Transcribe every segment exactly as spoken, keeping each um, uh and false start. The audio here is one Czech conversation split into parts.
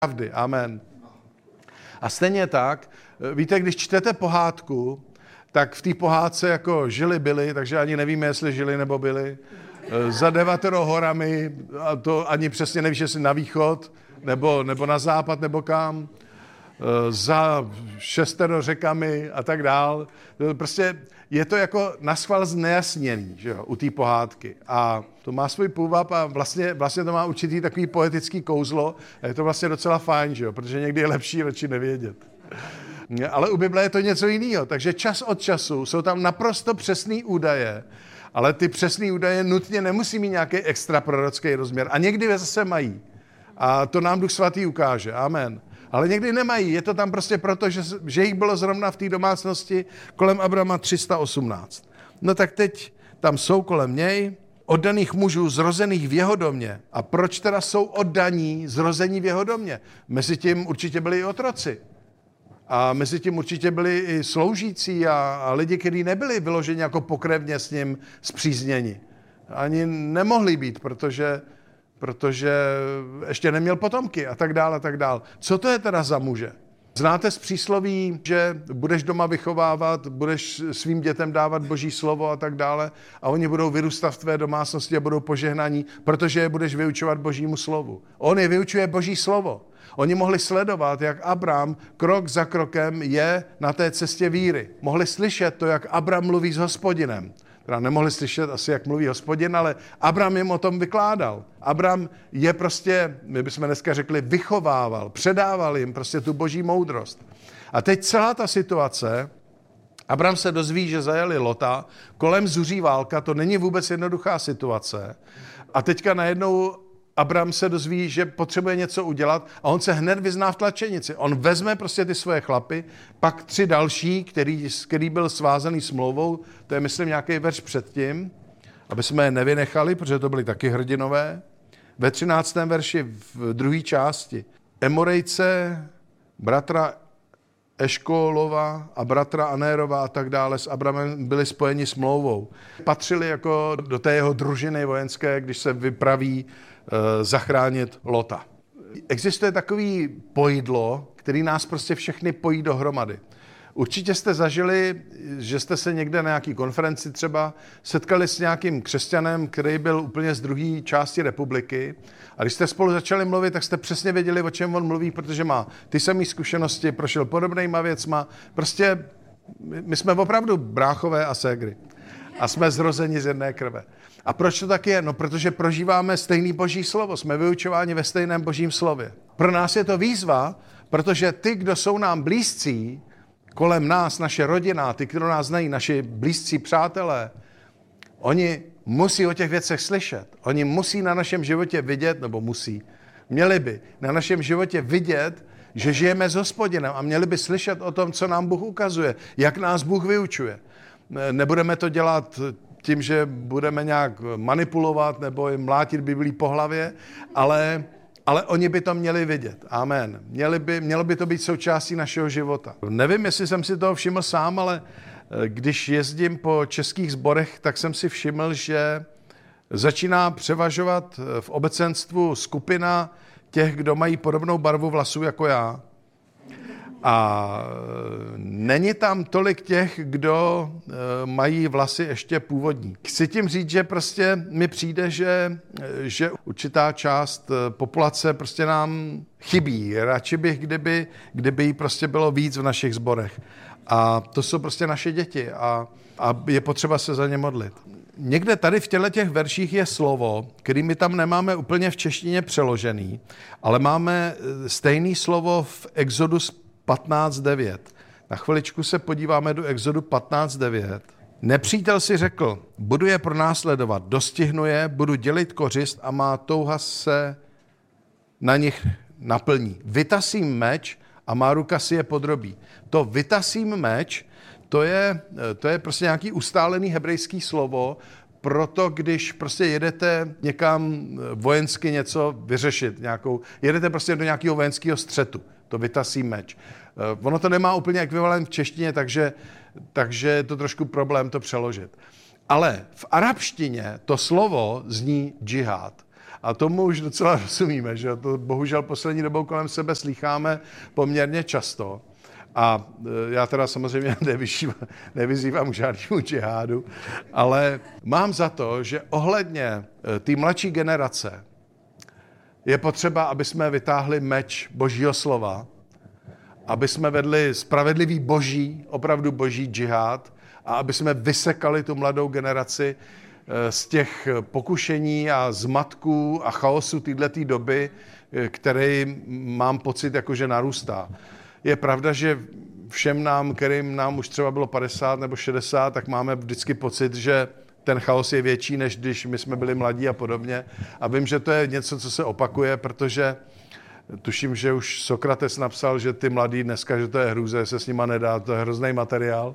pravdy. Amen. A stejně tak, víte, když čtete pohádku, tak v té pohádce jako žili byli, takže ani nevíme, jestli žili nebo byli, za devatero horami, a to ani přesně nevíš, jestli na východ, nebo, nebo na západ, nebo kam, za šestero řekami a tak dál. Prostě je to jako naschvál znejasněný, že jo, u té pohádky. A to má svůj půvab a vlastně, vlastně to má určitý takový poetický kouzlo a je to vlastně docela fajn, že jo, protože někdy je lepší radši nevědět. Ale u Bible je to něco jiného, takže čas od času jsou tam naprosto přesný údaje, ale ty přesný údaje nutně nemusí mít nějaký extra prorocký rozměr a někdy zase mají. A to nám Duch Svatý ukáže. Amen. Ale někdy nemají. Je to tam prostě proto, že, že jich bylo zrovna v té domácnosti kolem Abrama tři sta osmnáct. No tak teď tam jsou kolem něj oddaných mužů zrozených v jeho domě. A proč teda jsou oddaní zrození v jeho domě? Mezi tím určitě byli i otroci. A mezi tím určitě byli i sloužící a, a lidi, kteří nebyli vyloženi jako pokrevně s ním spřízněni. Ani nemohli být, protože, protože ještě neměl potomky a tak dále a tak dále. Co to je teda za muže? Znáte z přísloví, že budeš doma vychovávat, budeš svým dětem dávat Boží slovo a tak dále a oni budou vyrůstat v tvé domácnosti a budou požehnaní, protože je budeš vyučovat Božímu slovu. On je vyučuje Boží slovo. Oni mohli sledovat, jak Abram krok za krokem je na té cestě víry. Mohli slyšet to, jak Abram mluví s Hospodinem. Teda nemohli slyšet asi, jak mluví Hospodin, ale Abram jim o tom vykládal. Abram je prostě, my bychom dneska řekli, vychovával, předával jim prostě tu boží moudrost. A teď celá ta situace, Abram se dozví, že zajeli Lota, kolem zuří válka, to není vůbec jednoduchá situace. A teďka najednou Abram se dozví, že potřebuje něco udělat a on se hned vyzná v tlačenici. On vezme prostě ty svoje chlapy, pak tři další, který, který byl svázaný smlouvou, to je myslím nějaký verš předtím, aby jsme je nevynechali, protože to byli taky hrdinové. Ve třináctém verši v druhé části Emorejce, bratra Eškolova a bratra Anérova a tak dále s Abramem byli spojeni smlouvou. Patřili jako do té jeho družiny vojenské, když se vypraví e, zachránit Lota. Existuje takový pojídlo, který nás prostě všechny pojí dohromady. Určitě jste zažili, že jste se někde na nějaký konferenci třeba setkali s nějakým křesťanem, který byl úplně z druhé části republiky. A když jste spolu začali mluvit, tak jste přesně věděli, o čem on mluví, protože má ty samé zkušenosti, prošel podobnýma věcma. Prostě my jsme opravdu bráchové a ségry. A jsme zrozeni z jedné krve. A proč to tak je? No, protože prožíváme stejný boží slovo. Jsme vyučováni ve stejném božím slově. Pro nás je to výzva, protože ty, kdo jsou nám blízcí, kolem nás, naše rodina, ty, kdo nás znají, naši blízcí přátelé, oni musí o těch věcech slyšet. Oni musí na našem životě vidět, nebo musí, měli by na našem životě vidět, že žijeme s Hospodinem a měli by slyšet o tom, co nám Bůh ukazuje, jak nás Bůh vyučuje. Nebudeme to dělat tím, že budeme nějak manipulovat nebo jim mlátit Biblii po hlavě, ale, ale oni by to měli vidět. Amen. Měli by, mělo by to být součástí našeho života. Nevím, jestli jsem si toho všiml sám, ale když jezdím po českých sborech, tak jsem si všiml, že začíná převažovat v obecenstvu skupina těch, kdo mají podobnou barvu vlasů jako já. A není tam tolik těch, kdo mají vlasy ještě původní. Chci tím říct, že prostě mi přijde, že, že určitá část populace prostě nám chybí. Radši bych, kdyby, kdyby jí prostě bylo víc v našich sborech. A to jsou prostě naše děti a, a je potřeba se za ně modlit. Někde tady v těchto těch verších je slovo, který my tam nemáme úplně v češtině přeložený, ale máme stejné slovo v Exodus patnáct devět. Na chviličku se podíváme do Exodu patnáct devět. Nepřítel si řekl, budu je pronásledovat, dostihnu je, budu dělit kořist a má touha se na nich naplní. Vytasím meč a má ruka si je podrobí. To vytasím meč, to je, to je prostě nějaký ustálený hebrejský slovo, proto když prostě jedete někam vojensky něco vyřešit, nějakou, jedete prostě do nějakého vojenského střetu, to vytasí meč. Ono to nemá úplně ekvivalent v češtině, takže, takže je to trošku problém to přeložit. Ale v arabštině to slovo zní džihad. A tomu už docela rozumíme, že to bohužel poslední dobou kolem sebe slýcháme poměrně často. A já teda samozřejmě nevyzývám k žádnému džihádu, ale mám za to, že ohledně té mladší generace je potřeba, aby jsme vytáhli meč Božího slova, aby jsme vedli spravedlivý boží, opravdu boží džihád a aby jsme vysekali tu mladou generaci z těch pokušení a zmatků a chaosu této doby, který mám pocit, jakože narůstá. Je pravda, že všem nám, kterým nám už třeba bylo padesát nebo šedesát, tak máme vždycky pocit, že ten chaos je větší, než když my jsme byli mladí a podobně. A vím, že to je něco, co se opakuje, protože tuším, že už Sokrates napsal, že ty mladí dneska, že to je hrůze, se s nima nedá, to je hrozný materiál.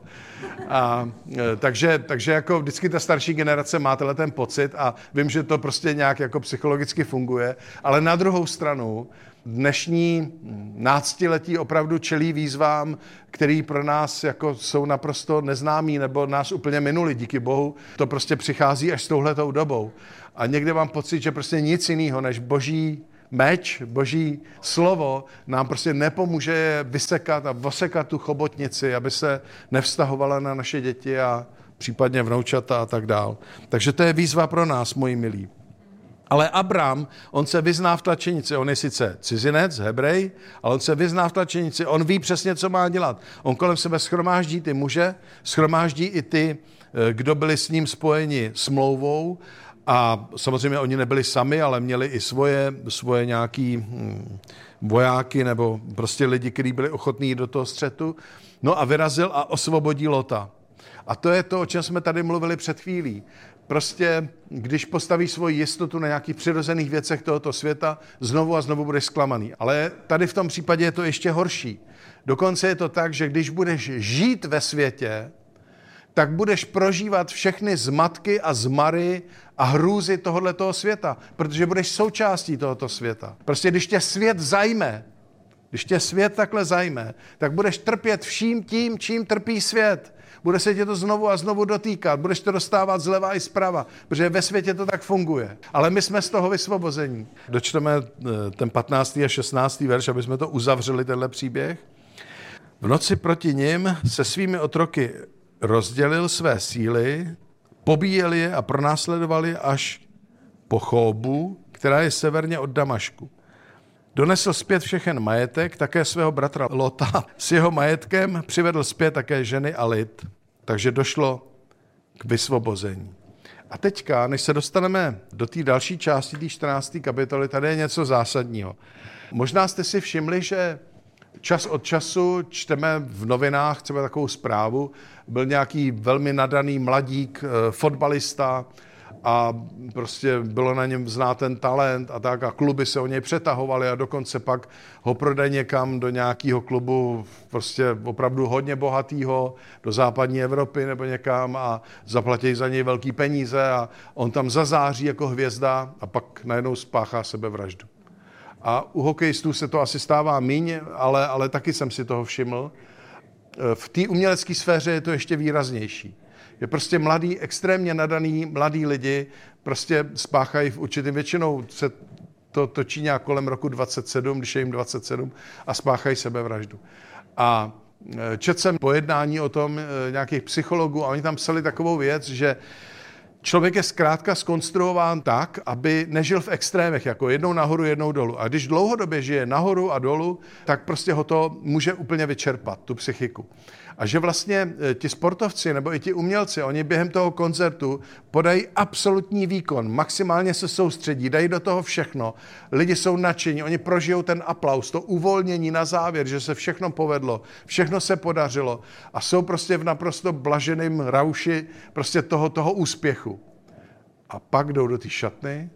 A, takže, takže jako vždycky ta starší generace má tenhle ten pocit a vím, že to prostě nějak jako psychologicky funguje, ale na druhou stranu dnešní náctiletí opravdu čelí výzvám, který pro nás jako jsou naprosto neznámí nebo nás úplně minuli, díky bohu. To prostě přichází až s touhletou dobou. A někde mám pocit, že prostě nic jiného než boží meč, boží slovo nám prostě nepomůže vysekat a osekat tu chobotnici, aby se nevztahovala na naše děti a případně vnoučata a tak dál. Takže to je výzva pro nás, moji milí. Ale Abram, on se vyzná v tlačenici, on je sice cizinec, Hebrej, ale on se vyzná v tlačenici, on ví přesně, co má dělat. On kolem sebe shromáždí ty muže, shromáždí i ty, kdo byli s ním spojeni smlouvou a samozřejmě oni nebyli sami, ale měli i svoje, svoje nějaký hm, vojáky nebo prostě lidi, kteří byli ochotní do toho střetu. No a vyrazil a osvobodí Lota. A to je to, o čem jsme tady mluvili před chvílí. Prostě, když postavíš svoji jistotu na nějakých přirozených věcech tohoto světa, znovu a znovu budeš zklamaný. Ale tady v tom případě je to ještě horší. Dokonce je to tak, že když budeš žít ve světě, tak budeš prožívat všechny zmatky a zmary a hrůzy tohoto světa, protože budeš součástí tohoto světa. Prostě když tě svět zajme, když tě svět takhle zajme, tak budeš trpět vším tím, čím trpí svět. Bude se tě to znovu a znovu dotýkat, budeš to dostávat zleva i zprava, protože ve světě to tak funguje. Ale my jsme z toho vysvobození. Dočteme ten patnáctý a šestnáctý verš, aby jsme to uzavřeli, tenhle příběh. V noci proti nim se svými otroky rozdělil své síly, pobíjeli je a pronásledovali až po Chóbu, která je severně od Damašku. Donesl zpět všechen majetek, také svého bratra Lota. S jeho majetkem přivedl zpět také ženy a lid. Takže došlo k vysvobození. A teďka, než se dostaneme do té další části, té čtrnácté kapitoly, tady je něco zásadního. Možná jste si všimli, že čas od času čteme v novinách třeba takovou zprávu, byl nějaký velmi nadaný mladík, fotbalista, a prostě bylo na něm znát ten talent a tak a kluby se o něj přetahovaly a dokonce pak ho prodají někam do nějakého klubu prostě opravdu hodně bohatýho, do západní Evropy nebo někam a zaplatí za něj velký peníze a on tam zazáří jako hvězda a pak najednou spáchá sebevraždu. A u hokejistů se to asi stává míň, ale, ale taky jsem si toho všiml. V té umělecké sféře je to ještě výraznější. Je prostě mladý, extrémně nadaný mladý lidi, prostě spáchají v určitým, většinou se to točí nějak kolem roku dvacet sedm, když je jim dvacet sedm a spáchají sebevraždu. A četl jsem pojednání o tom nějakých psychologů a oni tam psali takovou věc, že člověk je zkrátka zkonstruován tak, aby nežil v extrémech, jako jednou nahoru, jednou dolů. A když dlouhodobě žije nahoru a dolů, tak prostě ho to může úplně vyčerpat, tu psychiku. A že vlastně ti sportovci nebo i ti umělci, oni během toho koncertu podají absolutní výkon, maximálně se soustředí, dají do toho všechno. Lidi jsou nadšení, oni prožijou ten aplaus, to uvolnění na závěr, že se všechno povedlo, všechno se podařilo a jsou prostě v naprosto blaženém rauši prostě toho, toho úspěchu. A pak jdou do té šatny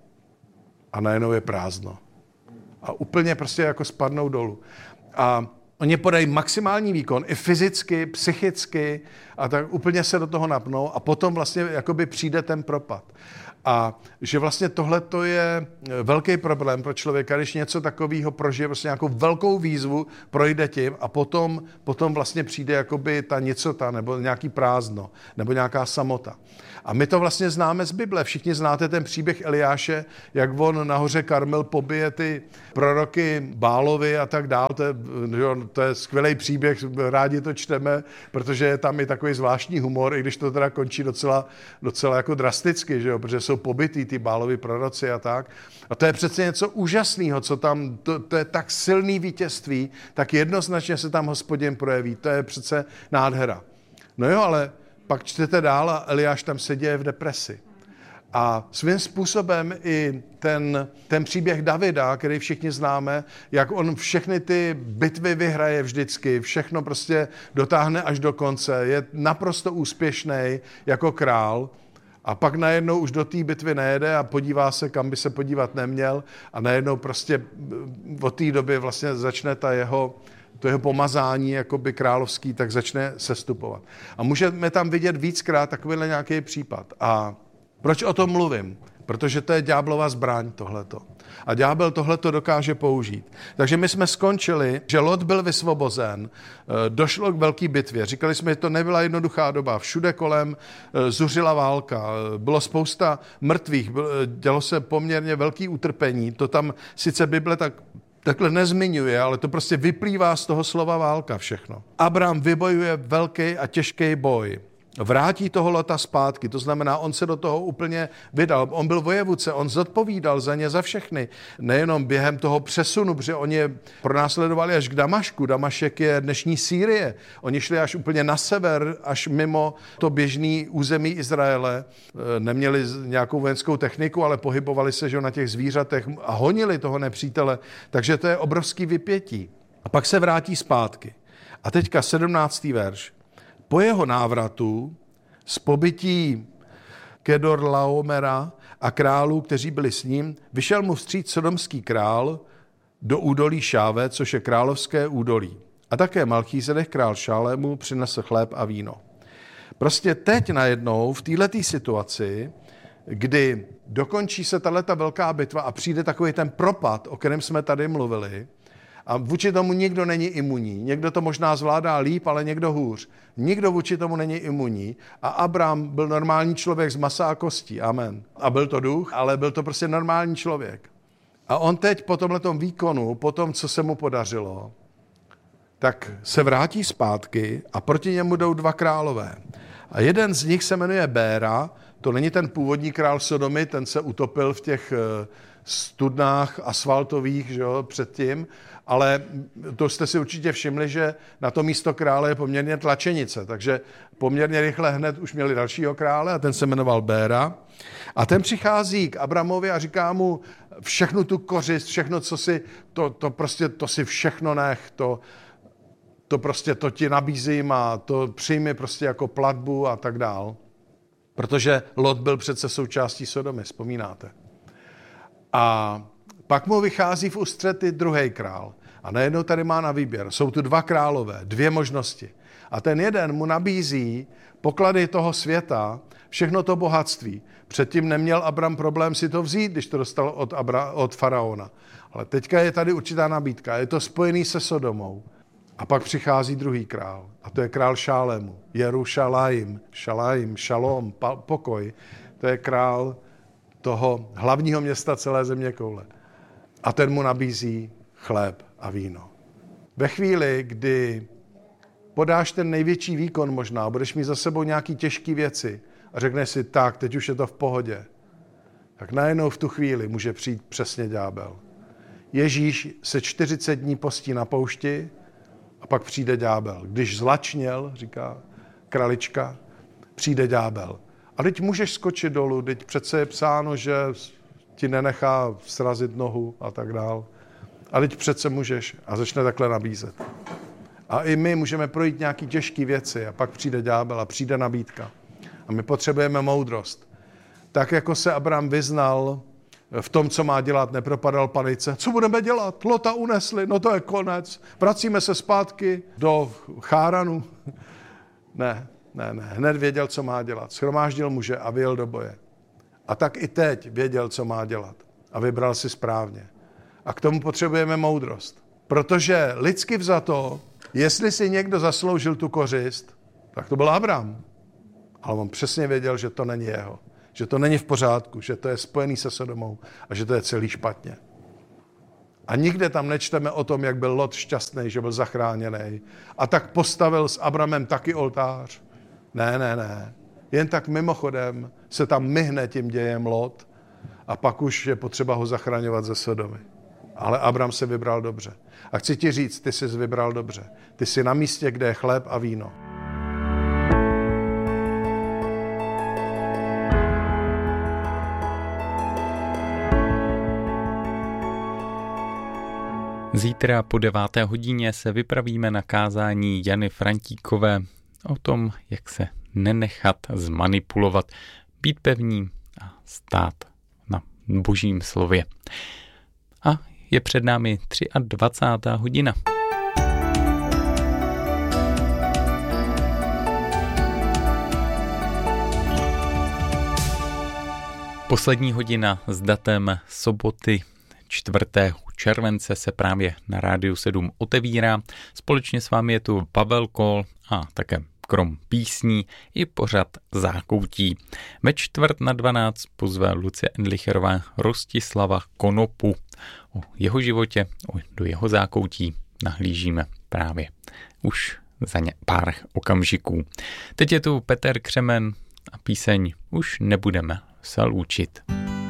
a najednou je prázdno. A úplně prostě jako spadnou dolů. A oni podají maximální výkon, i fyzicky, psychicky, a tak úplně se do toho napnou a potom vlastně jakoby přijde ten propad. A že vlastně tohle to je velký problém pro člověka, když něco takového prožije, vlastně nějakou velkou výzvu, projde tím a potom, potom vlastně přijde jakoby ta nicota nebo nějaký prázdno, nebo nějaká samota. A my to vlastně známe z Bible. Všichni znáte ten příběh Eliáše, jak on nahoře Karmel pobije ty proroky Bálovi a tak dál. To je, to je skvělý příběh, rádi to čteme, protože je tam i takový zvláštní humor, i když to teda končí docela, docela jako drasticky, že jo? Protože jsou pobytý ty Bálovi proroci a tak. A to je přece něco úžasného, co tam, to, to je tak silný vítězství, tak jednoznačně se tam Hospodin projeví. To je přece nádhera. No jo, ale pak čtete dál a Eliáš tam se děje v depresi. A svým způsobem i ten, ten příběh Davida, který všichni známe, jak on všechny ty bitvy vyhraje vždycky, všechno prostě dotáhne až do konce, je naprosto úspěšný jako král a pak najednou už do té bitvy nejede a podívá se, kam by se podívat neměl a najednou prostě od té doby vlastně začne ta jeho to jeho pomazání jakoby královský, tak začne sestupovat. A můžeme tam vidět víckrát takovýhle nějaký případ. A proč o tom mluvím? Protože to je ďáblova zbraň tohleto. A ďábel tohleto dokáže použít. Takže my jsme skončili, že Lot byl vysvobozen, došlo k velké bitvě. Říkali jsme, že to nebyla jednoduchá doba. Všude kolem zuřila válka, bylo spousta mrtvých, dělo se poměrně velký utrpení. To tam sice Bible tak takhle nezmiňuje, ale to prostě vyplývá z toho slova válka všechno. Abram vybojuje velký a těžký boj. Vrátí toho Lota zpátky, to znamená, on se do toho úplně vydal. On byl vojevůdce, on zodpovídal za ně, za všechny. Nejenom během toho přesunu, protože oni je pronásledovali až k Damašku. Damašek je dnešní Sýrie. Oni šli až úplně na sever, až mimo to běžné území Izraele. Neměli nějakou vojenskou techniku, ale pohybovali se že na těch zvířatech a honili toho nepřítele. Takže to je obrovský vypětí. A pak se vrátí zpátky. A teďka sedmnáctý verš. Po jeho návratu z pobytí Kedorlaomera a králů, kteří byli s ním, vyšel mu vstříc sodomský král do údolí Šáve, což je královské údolí. A také Malchízedek, král Šalému, přinesl chléb a víno. Prostě teď najednou v této situaci, kdy dokončí se tato velká bitva a přijde takový ten propad, o kterém jsme tady mluvili, a vůči tomu nikdo není imunní. Někdo to možná zvládá líp, ale někdo hůř. Nikdo vůči tomu není imunní. A Abram byl normální člověk z masa a kostí. Amen. A byl to duch, ale byl to prostě normální člověk. A on teď po tomhletom výkonu, po tom, co se mu podařilo, tak se vrátí zpátky a proti němu jdou dva králové. A jeden z nich se jmenuje Béra, to není ten původní král Sodomy, ten se utopil v těch studnách asfaltových, že jo, předtím, ale to jste si určitě všimli, že na to místo krále je poměrně tlačenice, takže poměrně rychle hned už měli dalšího krále a ten se jmenoval Béra. A ten přichází k Abramovi a říká mu všechnu tu kořist, všechno, co si, to, to prostě, to si všechno nech, to, to prostě to ti nabízím a to přijmi prostě jako platbu a tak dál. Protože Lot byl přece součástí Sodomy, vzpomínáte. A pak mu vychází v ústřety druhý král. A najednou tady má na výběr. Jsou tu dva králové, dvě možnosti. A ten jeden mu nabízí poklady toho světa, všechno to bohatství. Předtím neměl Abram problém si to vzít, když to dostal od, Abra, od faraona. Ale teďka je tady určitá nabídka. Je to spojený se Sodomou. A pak přichází druhý král. A to je král Šalému. Jerušalajim, Šalajim, Šalom, pokoj. To je král toho hlavního města celé země koule. A ten mu nabízí chléb a víno. Ve chvíli, kdy podáš ten největší výkon možná, budeš mít za sebou nějaký těžké věci a řekneš si, tak, teď už je to v pohodě, tak najednou v tu chvíli může přijít přesně ďábel. Ježíš se čtyřicet dní postí na poušti a pak přijde ďábel. Když zlačněl, říká kralička, přijde ďábel. A teď můžeš skočit dolů, teď přece je psáno, že ti nenechá srazit nohu a tak dál. A teď přece můžeš a začne takhle nabízet. A i my můžeme projít nějaké těžké věci a pak přijde ďábel a přijde nabídka. A my potřebujeme moudrost. Tak jako se Abram vyznal v tom, co má dělat, nepropadal panice. Co budeme dělat? Lota unesli, no to je konec. Vracíme se zpátky do Cháranu. Ne, ne, ne. Hned věděl, co má dělat. Shromáždil muže a vyjel do boje. A tak i teď věděl, co má dělat. A vybral si správně. A k tomu potřebujeme moudrost. Protože lidsky vzato, jestli si někdo zasloužil tu kořist, tak to byl Abram. Ale on přesně věděl, že to není jeho. Že to není v pořádku, že to je spojený se Sodomou a že to je celý špatně. A nikde tam nečteme o tom, jak byl Lot šťastný, že byl zachráněný. A tak postavil s Abramem taky oltář. Ne, ne, ne. Jen tak mimochodem se tam myhne tím dějem Lot a pak už je potřeba ho zachraňovat ze Sodomy. Ale Abram se vybral dobře. A chci ti říct, ty jsi vybral dobře. Ty jsi na místě, kde je chléb a víno. Zítra po deváté hodině se vypravíme na kázání Jany Frantíkové o tom, jak se nenechat zmanipulovat, být pevní a stát na božím slově. A je před námi dvacátá třetí hodina. Poslední hodina s datem soboty čtvrtého července se právě na Rádiu sedm otevírá. Společně s vámi je tu Pavel Kol a také krom písní i pořad Zákoutí. Ve čtvrt na dvanáct pozve Lucie Endlicherová Rostislava Konopu. O jeho životě, do jeho zákoutí nahlížíme právě už za ně pár okamžiků. Teď je tu Petr Křemen a píseň Už nebudeme se loučit.